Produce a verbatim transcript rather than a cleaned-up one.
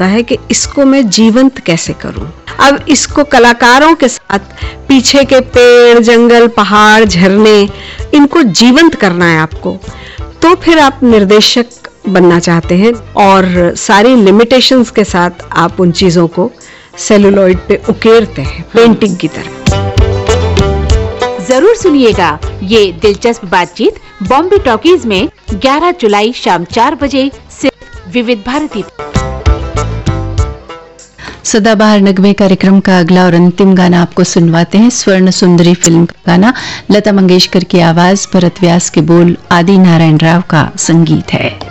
होता है कि इसको मैं जीवंत कैसे करूं। अब इसको कलाकारों के साथ पीछे के पेड़, जंगल, पहाड़, झरने, इनको जीवंत करना है आपको। तो फिर आप निर्देशक बनना चाहते हैं और सारी लिमिटेशंस के साथ आप उन चीजों को सेलुलॉइड पे उकेरते हैं पेंटिंग की तरह। जरूर सुनिएगा ये दिलचस्प बातचीत बॉम्बे टॉकीज में ग्यारह जुलाई शाम चार बजे सिर्फ विविध भारती। सदाबहार नगमे कार्यक्रम का अगला और अंतिम गाना आपको सुनवाते हैं। स्वर्ण सुंदरी फिल्म का गाना, लता मंगेशकर की आवाज, भरत व्यास के बोल, आदि नारायण राव का संगीत है।